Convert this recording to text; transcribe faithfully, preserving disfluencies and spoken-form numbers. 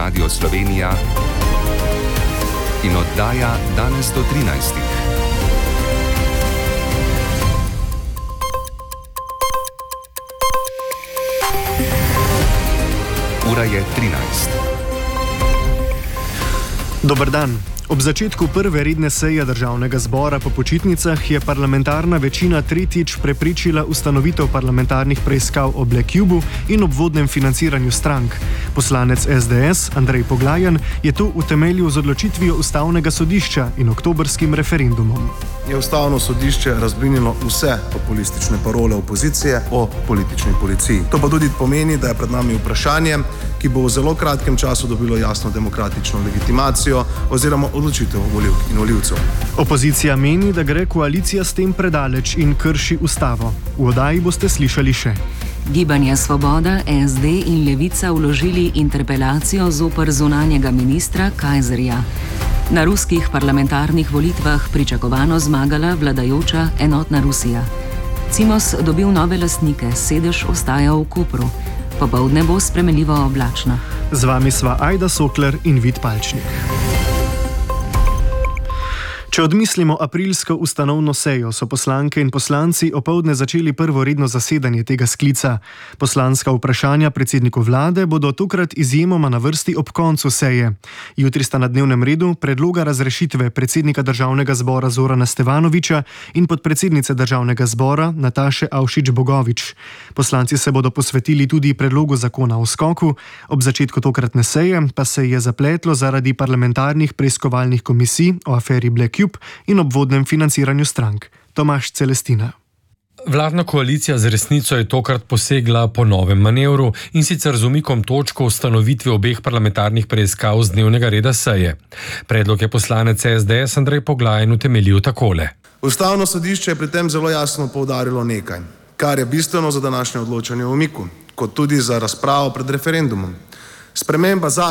Radio Slovenija in oddaja danes do trinajstih. Ura je trinajst. Dober dan. Ob začetku prve redne seje Državnega zbora po počitnicah je parlamentarna večina tretjič preprečila ustanovitev parlamentarnih preiskav o Black Cubu in obvodnem financiranju strank. Poslanec S D S Andrej Poglajen je to utemeljil z odločitvijo Ustavnega sodišča in oktobrskim referendumom. Je Ustavno sodišče razblinilo vse populistične parole opozicije o politični policiji. To pa tudi pomeni, da je pred nami vprašanje, ki bo v zelo kratkem času dobilo jasno demokratično legitimacijo oziroma odločitev volivk in volivcev. Opozicija meni, da gre koalicija s tem predaleč in krši ustavo. V oddaji boste slišali še. Gibanje Svoboda, S D in Levica vložili interpelacijo zoper zunanjega ministra Kajzerja. Na ruskih parlamentarnih volitvah pričakovano zmagala vladajoča Enotna Rusija. Cimos dobil nove lastnike, sedež ostaja v Kopru. Popoldne bo spremenljivo oblačno. Z vami sva Ajda Sokler in Vid Palčnik. Če odmislimo aprilsko ustanovno sejo, so poslanke in poslanci opoldne začeli prvo redno zasedanje tega sklica. Poslanska vprašanja predsedniku vlade bodo tokrat izjemoma na vrsti ob koncu seje. Jutri sta na dnevnem redu predloga razrešitve predsednika Državnega zbora Zorana Stevanovića in podpredsednice Državnega zbora Nataše Avšič Bogovič. Poslanci se bodo posvetili tudi predlogu zakona o skoku. Ob začetku tokratne seje pa se je zapletlo zaradi parlamentarnih preiskovalnih komisij o aferi Black in obvodnem financiranju strank. Tomaž Celestina. Vladna koalicija z resnico je tokrat posegla po novem manevru in sicer z umikom točko ustanovitve obeh parlamentarnih preiskav z dnevnega reda seje. Predlog je poslanec S D S Andrej Poglajen utemeljil takole. Ustavno sodišče je pri tem zelo jasno poudarilo nekaj, kar je bistveno za današnje odločanje o umiku, kot tudi za razpravo pred referendumom. Sprememba